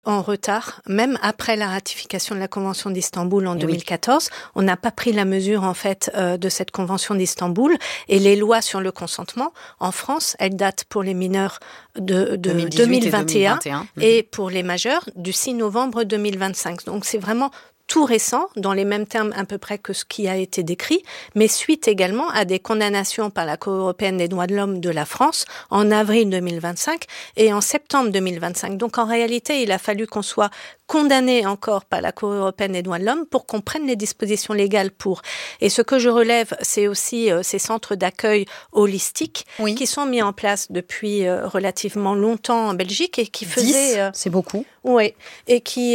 en retard, même après la ratification de la Convention d'Istanbul en 2014. On n'a pas pris la mesure, en fait, de cette Convention d'Istanbul. Et les lois sur le consentement, en France, elles datent pour les mineurs de 2021 et pour les majeurs du 6 novembre 2025. Donc, c'est vraiment tout récent, dans les mêmes termes à peu près que ce qui a été décrit, mais suite également à des condamnations par la Cour européenne des droits de l'homme de la France en avril 2025 et en septembre 2025. Donc en réalité, il a fallu qu'on soit condamné encore par la Cour européenne des droits de l'homme pour qu'on prenne les dispositions légales pour. Et ce que je relève, c'est aussi ces centres d'accueil holistiques qui sont mis en place depuis relativement longtemps en Belgique et qui faisaient... c'est beaucoup. Oui, et qui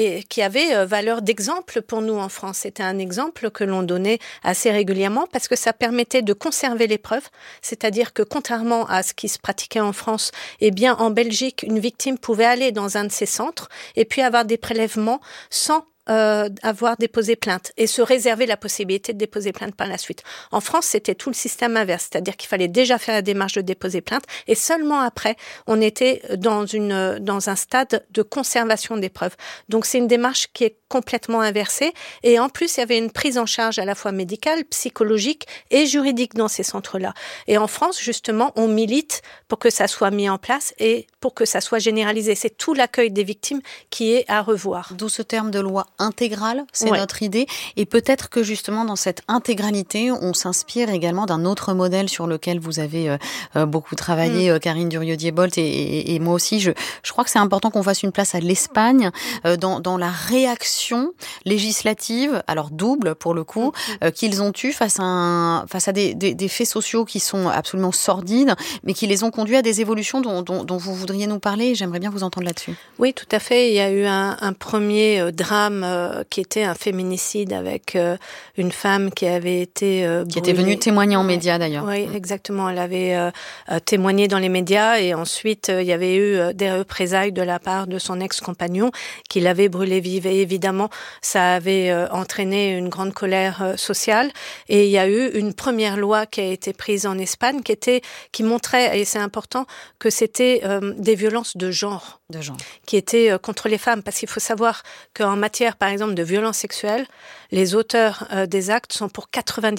avait valeur d'exemple pour nous en France. C'était un exemple que l'on donnait assez régulièrement parce que ça permettait de conserver les preuves. C'est-à-dire que contrairement à ce qui se pratiquait en France, eh bien en Belgique, une victime pouvait aller dans un de ces centres et puis avoir des prélèvements sans avoir déposé plainte et se réserver la possibilité de déposer plainte par la suite. En France, c'était tout le système inverse, c'est-à-dire qu'il fallait déjà faire la démarche de déposer plainte et seulement après, on était dans un stade de conservation des preuves. Donc, c'est une démarche qui est complètement inversée et en plus, il y avait une prise en charge à la fois médicale, psychologique et juridique dans ces centres-là. Et en France, justement, on milite pour que ça soit mis en place et pour que ça soit généralisé. C'est tout l'accueil des victimes qui est à revoir. D'où ce terme de loi intégrale, c'est notre idée. Et peut-être que justement dans cette intégralité, on s'inspire également d'un autre modèle sur lequel vous avez beaucoup travaillé, Karine Durieux-Diebold et moi aussi. Je crois que c'est important qu'on fasse une place à l'Espagne dans la réaction législative, alors double pour le coup, qu'ils ont eu face à des faits sociaux qui sont absolument sordides, mais qui les ont conduits à des évolutions dont vous voudriez nous parler. J'aimerais bien vous entendre là-dessus. Oui, tout à fait. Il y a eu un premier drame qui était un féminicide avec une femme qui avait été brûlée. Qui était venue témoigner en médias d'ailleurs. Oui, exactement. Elle avait témoigné dans les médias et ensuite il y avait eu des représailles de la part de son ex-compagnon qui l'avait brûlée vive. Et évidemment, ça avait entraîné une grande colère sociale. Et il y a eu une première loi qui a été prise en Espagne qui montrait, et c'est important, que c'était des violences de genre. Qui étaient contre les femmes. Parce qu'il faut savoir qu'en matière, par exemple, de violences sexuelles, les auteurs des actes sont pour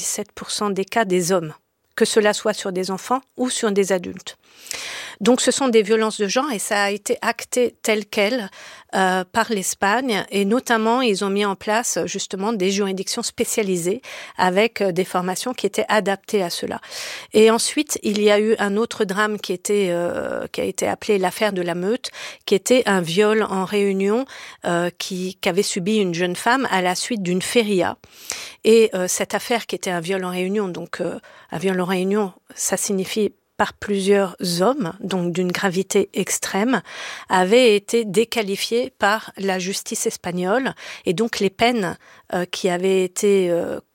97% des cas des hommes, que cela soit sur des enfants ou sur des adultes. Donc ce sont des violences de genre et ça a été acté tel quel par l'Espagne et notamment ils ont mis en place justement des juridictions spécialisées avec des formations qui étaient adaptées à cela. Et ensuite il y a eu un autre drame qui a été appelé l'affaire de la Meute, qui était un viol en Réunion qu'avait subi une jeune femme à la suite d'une feria. Et cette affaire qui était un viol en Réunion, donc un viol en Réunion, ça signifie par plusieurs hommes, donc d'une gravité extrême, avait été déqualifié par la justice espagnole et donc les peines qui avaient été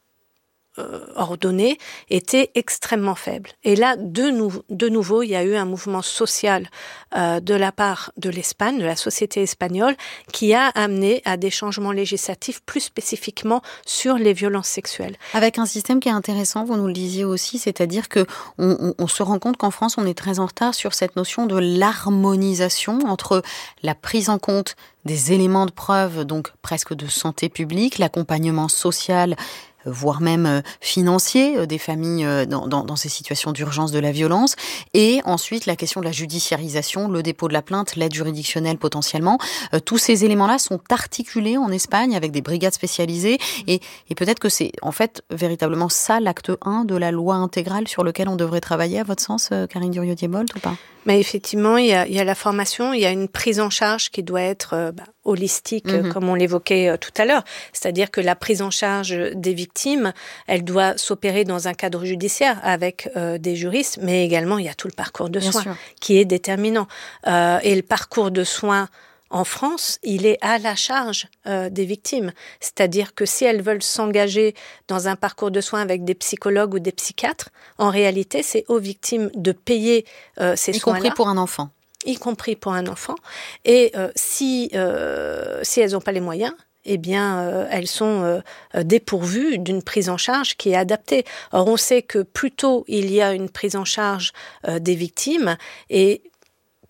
ordonnées étaient extrêmement faibles. Et là, de nouveau, il y a eu un mouvement social de la part de l'Espagne, de la société espagnole, qui a amené à des changements législatifs plus spécifiquement sur les violences sexuelles. Avec un système qui est intéressant, vous nous le disiez aussi, c'est-à-dire que on se rend compte qu'en France, on est très en retard sur cette notion de l'harmonisation entre la prise en compte des éléments de preuve, donc presque de santé publique, l'accompagnement social, voire même financier des familles dans ces situations d'urgence de la violence, et ensuite la question de la judiciarisation, le dépôt de la plainte, l'aide juridictionnelle potentiellement. Tous ces éléments-là sont articulés en Espagne avec des brigades spécialisées et peut-être que c'est en fait véritablement ça l'acte 1 de la loi intégrale sur lequel on devrait travailler à votre sens, Karine Durieux-Diebold, ou pas ? Mais effectivement, il y a la formation, il y a une prise en charge qui doit être holistique, comme on l'évoquait tout à l'heure. C'est-à-dire que la prise en charge des victimes, elle doit s'opérer dans un cadre judiciaire avec des juristes, mais également il y a tout le parcours de soins qui est déterminant. Et le parcours de soins en France, il est à la charge des victimes. C'est-à-dire que si elles veulent s'engager dans un parcours de soins avec des psychologues ou des psychiatres, en réalité, c'est aux victimes de payer ces soins-là. Y compris pour un enfant. Y compris pour un enfant. Et si elles n'ont pas les moyens, eh bien, elles sont dépourvues d'une prise en charge qui est adaptée. Or, on sait que plus tôt il y a une prise en charge des victimes et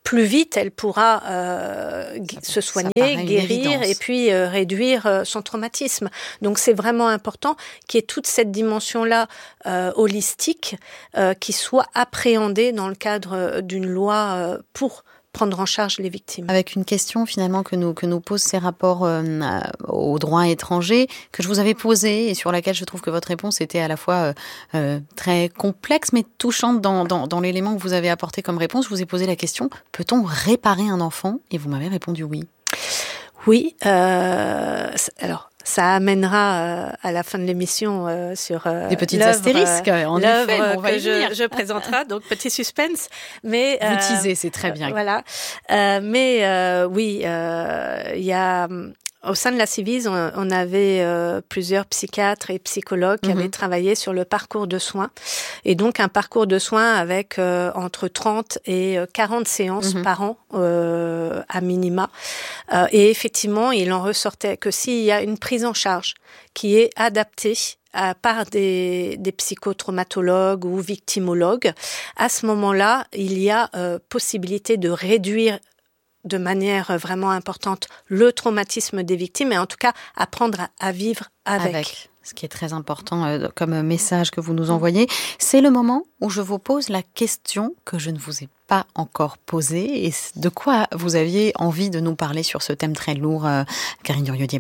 plus vite elle pourra se soigner, guérir et puis réduire son traumatisme. Donc c'est vraiment important qu'il y ait toute cette dimension-là holistique qui soit appréhendée dans le cadre d'une loi pour prendre en charge les victimes. Avec une question finalement que nous posent ces rapports au droit étranger, que je vous avais posée et sur laquelle je trouve que votre réponse était à la fois très complexe mais touchante dans l'élément que vous avez apporté comme réponse. Je vous ai posé la question, peut-on réparer un enfant ? Et vous m'avez répondu oui. Oui, alors ça amènera à la fin de l'émission sur des petits astérisques, en effet, on va y venir. Je présenterai, donc petit suspense. Mais vous teasez, c'est très bien. Voilà. Oui, il y a au sein de la Civise, on avait plusieurs psychiatres et psychologues qui avaient travaillé sur le parcours de soins. Et donc, un parcours de soins avec entre 30 et 40 séances par an, à minima. Et effectivement, il en ressortait que s'il y a une prise en charge qui est adaptée par des psychotraumatologues ou victimologues, à ce moment-là, il y a possibilité de réduire de manière vraiment importante le traumatisme des victimes et en tout cas apprendre à vivre avec. Ce qui est très important comme message que vous nous envoyez. C'est le moment où je vous pose la question que je ne vous ai pas encore posée. Et de quoi vous aviez envie de nous parler sur ce thème très lourd, Karine Durieux-Diebold ?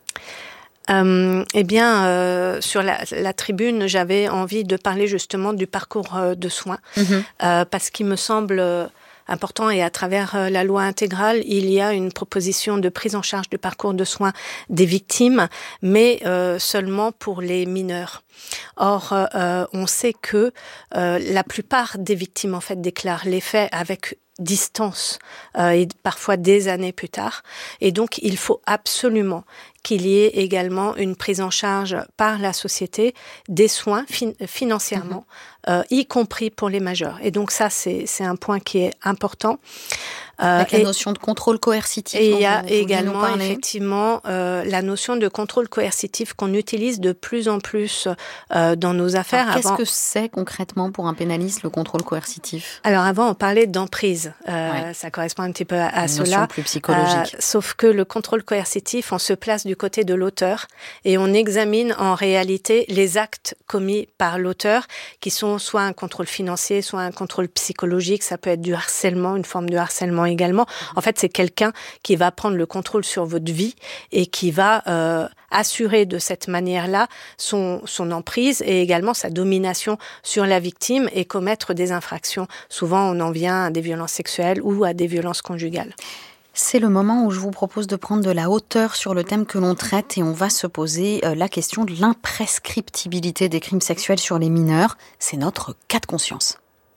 Sur la tribune, j'avais envie de parler justement du parcours de soins parce qu'il me semble important et à travers la loi intégrale, il y a une proposition de prise en charge du parcours de soins des victimes, mais seulement pour les mineurs. Or, on sait que la plupart des victimes en fait déclarent les faits avec distance et parfois des années plus tard. Et donc, il faut absolument qu'il y ait également une prise en charge par la société des soins financièrement, y compris pour les majeurs. Et donc ça, c'est un point qui est important. Avec la notion de contrôle coercitif. Et il y a également effectivement la notion de contrôle coercitif qu'on utilise de plus en plus dans nos affaires. Alors, qu'est-ce que c'est concrètement pour un pénaliste le contrôle coercitif ? Alors avant, on parlait d'emprise. Ça correspond un petit peu à cela. Une notion plus psychologique. Sauf que le contrôle coercitif, on se place du côté de l'auteur et on examine en réalité les actes commis par l'auteur qui sont soit un contrôle financier, soit un contrôle psychologique. Ça peut être du harcèlement, une forme de harcèlement également. En fait, c'est quelqu'un qui va prendre le contrôle sur votre vie et qui va assurer de cette manière-là son emprise et également sa domination sur la victime et commettre des infractions. Souvent, on en vient à des violences sexuelles ou à des violences conjugales. C'est le moment où je vous propose de prendre de la hauteur sur le thème que l'on traite et on va se poser la question de l'imprescriptibilité des crimes sexuels sur les mineurs. C'est notre cas de conscience.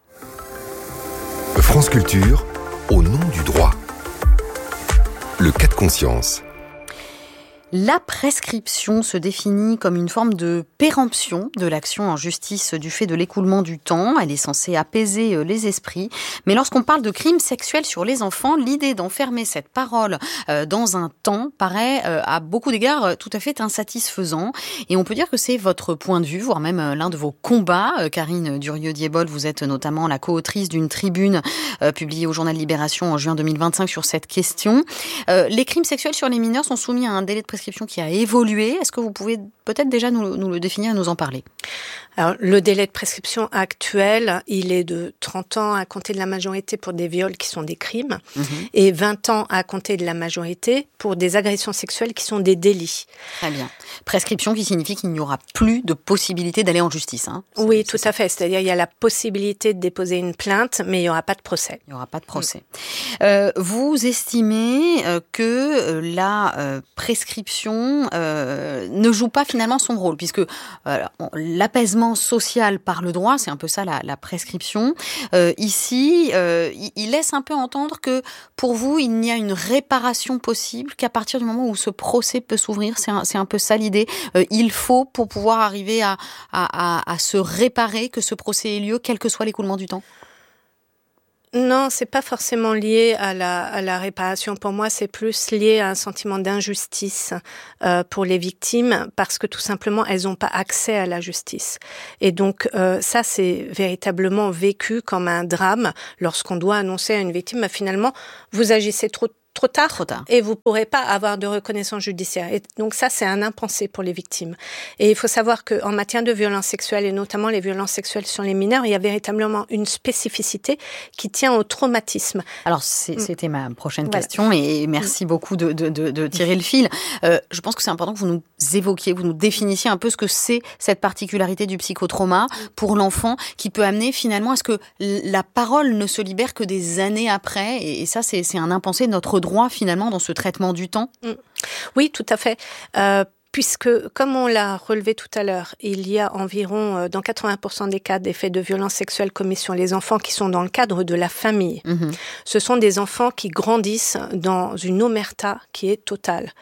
France Culture, au nom du droit. Le cas de conscience. La prescription se définit comme une forme de péremption de l'action en justice du fait de l'écoulement du temps. Elle est censée apaiser les esprits. Mais lorsqu'on parle de crimes sexuels sur les enfants, l'idée d'enfermer cette parole dans un temps paraît à beaucoup d'égards tout à fait insatisfaisant. Et on peut dire que c'est votre point de vue, voire même l'un de vos combats. Karine Durieux-Diebold, vous êtes notamment la co-autrice d'une tribune publiée au journal Libération en juin 2025 sur cette question. Les crimes sexuels sur les mineurs sont soumis à un délai de prescription qui a évolué. Est-ce que vous pouvez peut-être déjà nous le définir et nous en parler ? Alors, le délai de prescription actuel, il est de 30 ans à compter de la majorité pour des viols qui sont des crimes et 20 ans à compter de la majorité pour des agressions sexuelles qui sont des délits. Très bien. Prescription qui signifie qu'il n'y aura plus de possibilité d'aller en justice. Oui, tout à fait. C'est-à-dire il y a la possibilité de déposer une plainte, mais il n'y aura pas de procès. Il n'y aura pas de procès. Vous estimez que la prescription ne joue pas finalement son rôle, puisque l'apaisement social par le droit, c'est un peu ça la prescription. Ici, il laisse un peu entendre que pour vous, il n'y a une réparation possible qu'à partir du moment où ce procès peut s'ouvrir. C'est un peu ça l'idée. Il faut, pour pouvoir arriver à se réparer, que ce procès ait lieu, quel que soit l'écoulement du temps. Non, c'est pas forcément lié à la réparation. Pour moi, c'est plus lié à un sentiment d'injustice pour les victimes, parce que tout simplement, elles n'ont pas accès à la justice. Et donc, ça, c'est véritablement vécu comme un drame lorsqu'on doit annoncer à une victime, finalement, vous agissez trop tard, et vous pourrez pas avoir de reconnaissance judiciaire. Et donc ça, c'est un impensé pour les victimes. Et il faut savoir qu'en matière de violences sexuelles, et notamment les violences sexuelles sur les mineurs, il y a véritablement une spécificité qui tient au traumatisme. Alors, c'était ma prochaine question, et merci beaucoup de tirer le fil. Je pense que c'est important que vous nous évoquiez, vous nous définissiez un peu ce que c'est cette particularité du psychotrauma pour l'enfant, qui peut amener finalement à ce que la parole ne se libère que des années après. Et ça, c'est un impensé de notre droit finalement dans ce traitement du temps. Oui, tout à fait. Puisque, comme on l'a relevé tout à l'heure, il y a environ, dans 80% des cas, des faits de violences sexuelles commis sur les enfants qui sont dans le cadre de la famille. Ce sont des enfants qui grandissent dans une omerta qui est totale.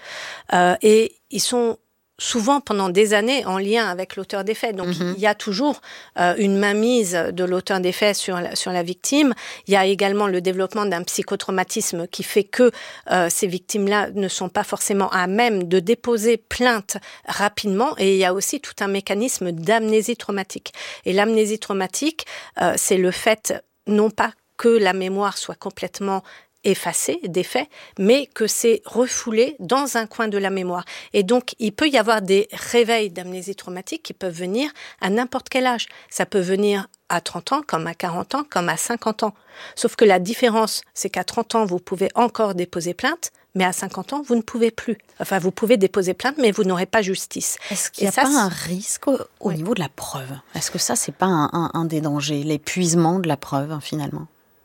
Et ils sont souvent pendant des années en lien avec l'auteur des faits. Donc, il y a toujours une mainmise de l'auteur des faits sur la victime. Il y a également le développement d'un psychotraumatisme qui fait que ces victimes-là ne sont pas forcément à même de déposer plainte rapidement. Et il y a aussi tout un mécanisme d'amnésie traumatique. Et l'amnésie traumatique, c'est le fait, non pas que la mémoire soit complètement effacé des faits, mais que c'est refoulé dans un coin de la mémoire. Et donc, il peut y avoir des réveils d'amnésie traumatique qui peuvent venir à n'importe quel âge. Ça peut venir à 30 ans, comme à 40 ans, comme à 50 ans. Sauf que la différence, c'est qu'à 30 ans, vous pouvez encore déposer plainte, mais à 50 ans, vous ne pouvez plus. Enfin, vous pouvez déposer plainte, mais vous n'aurez pas justice. Est-ce qu'il n'y a pas un risque au niveau de la preuve ? Est-ce que ça, c'est pas un des dangers, l'épuisement de la preuve, finalement ?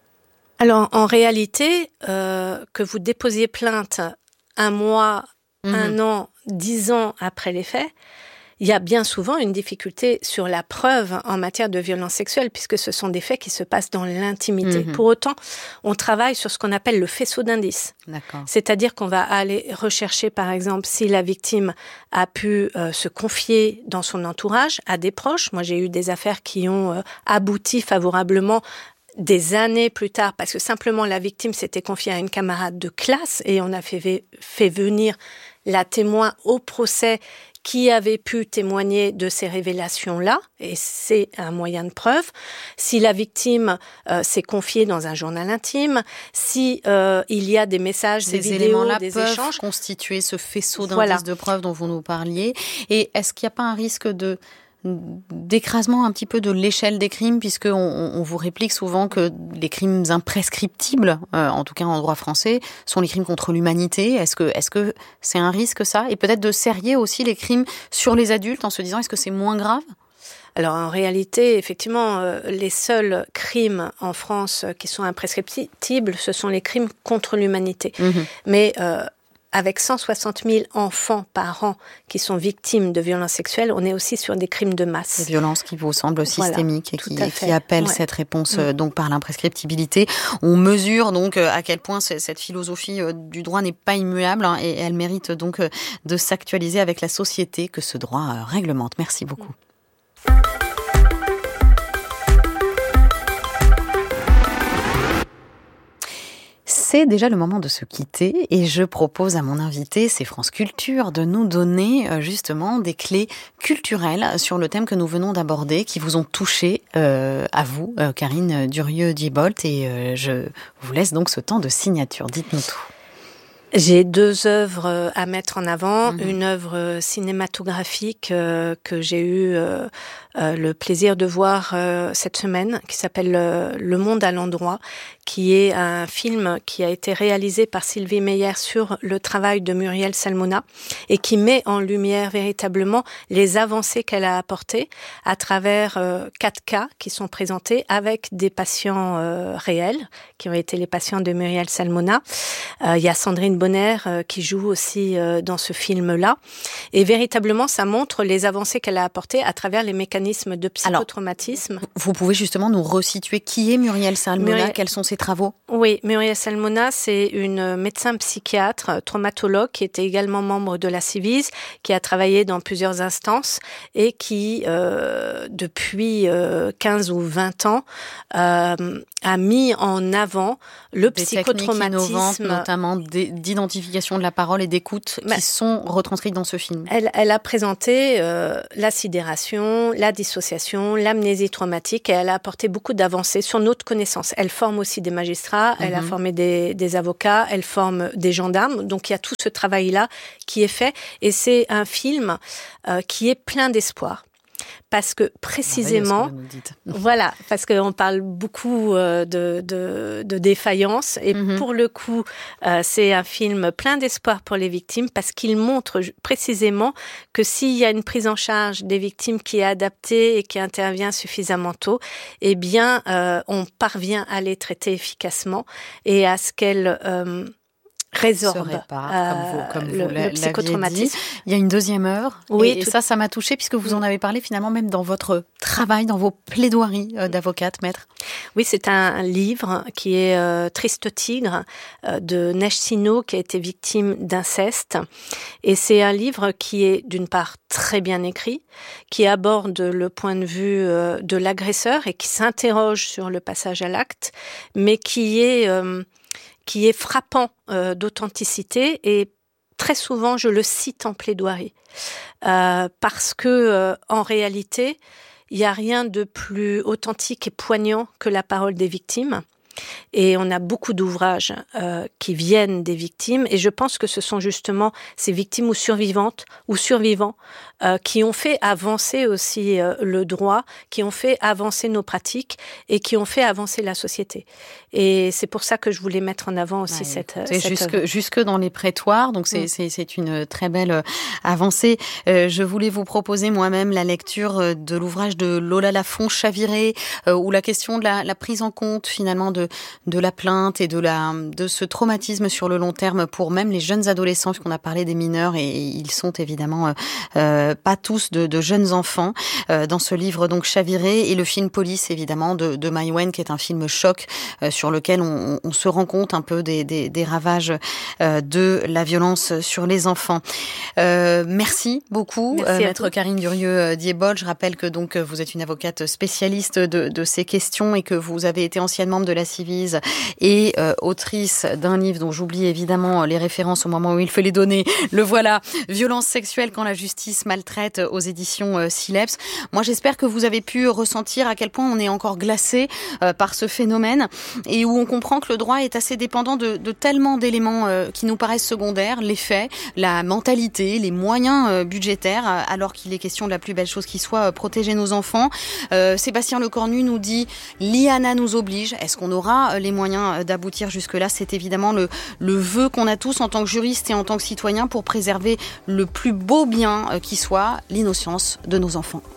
Alors, en réalité, que vous déposiez plainte 1 mois, 1 an, 10 ans après les faits, il y a bien souvent une difficulté sur la preuve en matière de violence sexuelle, puisque ce sont des faits qui se passent dans l'intimité. Pour autant, on travaille sur ce qu'on appelle le faisceau d'indices. D'accord. C'est-à-dire qu'on va aller rechercher, par exemple, si la victime a pu se confier dans son entourage à des proches. Moi, j'ai eu des affaires qui ont abouti favorablement des années plus tard, parce que simplement la victime s'était confiée à une camarade de classe et on a fait venir la témoin au procès qui avait pu témoigner de ces révélations-là, et c'est un moyen de preuve. Si la victime s'est confiée dans un journal intime, si il y a des messages, des vidéos, des échanges, peuvent constituer ce faisceau d'indices de preuves dont vous nous parliez. Et est-ce qu'il n'y a pas un risque d'écrasement un petit peu de l'échelle des crimes, puisqu'on vous réplique souvent que les crimes imprescriptibles, en tout cas en droit français, sont les crimes contre l'humanité. Est-ce que c'est un risque, ça ? Et peut-être de serrer aussi les crimes sur les adultes en se disant, est-ce que c'est moins grave ? Alors en réalité, effectivement, les seuls crimes en France qui sont imprescriptibles, ce sont les crimes contre l'humanité. Mais avec 160 000 enfants par an qui sont victimes de violences sexuelles, on est aussi sur des crimes de masse. Des violences qui vous semblent systémiques et qui appellent cette réponse donc par l'imprescriptibilité. On mesure donc à quel point cette philosophie du droit n'est pas immuable, et elle mérite donc de s'actualiser avec la société que ce droit réglemente. Merci beaucoup. C'est déjà le moment de se quitter et je propose à mon invité, c'est France Culture, de nous donner justement des clés culturelles sur le thème que nous venons d'aborder, qui vous ont touché à vous, Karine Durieux-Diebolt, et je vous laisse donc ce temps de signature. Dites-nous tout. J'ai 2 œuvres à mettre en avant. Une œuvre cinématographique que j'ai eu le plaisir de voir cette semaine, qui s'appelle Le Monde à l'endroit, qui est un film qui a été réalisé par Sylvie Meyer sur le travail de Muriel Salmona et qui met en lumière véritablement les avancées qu'elle a apportées à travers 4 cas qui sont présentés avec des patients réels, qui ont été les patients de Muriel Salmona. Il y a Sandrine Bonner qui joue aussi dans ce film-là. Et véritablement, ça montre les avancées qu'elle a apportées à travers les mécanismes de psychotraumatisme. Alors, vous pouvez justement nous resituer qui est Muriel Salmona, quels sont ses travaux ? Oui, Muriel Salmona, c'est une médecin psychiatre, traumatologue, qui était également membre de la Ciivise, qui a travaillé dans plusieurs instances et qui, depuis 15 ou 20 ans, a mis en avant le des psychotraumatisme, notamment d'identification de la parole et d'écoute, qui sont retranscrites dans ce film. Elle a présenté la sidération, la dissociation, l'amnésie traumatique, et elle a apporté beaucoup d'avancées sur notre connaissance. Elle forme aussi des magistrats, elle a formé des avocats, elle forme des gendarmes, donc il y a tout ce travail-là qui est fait, et c'est un film qui est plein d'espoir. Parce que précisément, voilà, parce qu'on parle beaucoup de défaillance, et pour le coup, c'est un film plein d'espoir pour les victimes, parce qu'il montre précisément que s'il y a une prise en charge des victimes qui est adaptée et qui intervient suffisamment tôt, eh bien, on parvient à les traiter efficacement et à ce qu'elles résorbe le psychotraumatisme. Il y a une deuxième heure. Oui, et ça m'a touchée, puisque vous en avez parlé finalement même dans votre travail, dans vos plaidoiries d'avocate, maître. Oui, c'est un livre qui est Triste Tigre de Neige Sino, qui a été victime d'inceste. Et c'est un livre qui est d'une part très bien écrit, qui aborde le point de vue de l'agresseur et qui s'interroge sur le passage à l'acte, mais qui est frappant d'authenticité, et très souvent je le cite en plaidoirie parce que en réalité il n'y a rien de plus authentique et poignant que la parole des victimes. Et on a beaucoup d'ouvrages qui viennent des victimes, et je pense que ce sont justement ces victimes ou survivantes ou survivants qui ont fait avancer aussi le droit, qui ont fait avancer nos pratiques et qui ont fait avancer la société. Et c'est pour ça que je voulais mettre en avant aussi cette jusque dans les prétoires, donc c'est une très belle avancée. Je voulais vous proposer moi-même la lecture de l'ouvrage de Lola Lafont, Chaviré, où la question de la prise en compte finalement de la plainte et de ce traumatisme sur le long terme pour même les jeunes adolescents, puisqu'on a parlé des mineurs, et ils sont évidemment pas tous de jeunes enfants, dans ce livre donc Chaviré, et le film Police évidemment de Maïwenn, qui est un film choc sur lequel on se rend compte un peu des ravages de la violence sur les enfants. Merci beaucoup. Maître Karine Durieux-Diebold. Je rappelle que donc vous êtes une avocate spécialiste de ces questions, et que vous avez été ancienne membre de la Civise et autrice d'un livre dont j'oublie évidemment les références au moment où il faut les donner. Le voilà, Violence sexuelle quand la justice maltraite, aux éditions Sileps. Moi, j'espère que vous avez pu ressentir à quel point on est encore glacé par ce phénomène, et où on comprend que le droit est assez dépendant de tellement d'éléments qui nous paraissent secondaires, les faits, la mentalité, les moyens budgétaires, alors qu'il est question de la plus belle chose qui soit, protéger nos enfants. Sébastien Lecornu nous dit « L'IANA nous oblige ». Est-ce qu'on aura les moyens d'aboutir jusque-là? C'est évidemment le vœu qu'on a tous en tant que juristes et en tant que citoyens pour préserver le plus beau bien qui soit, l'innocence de nos enfants.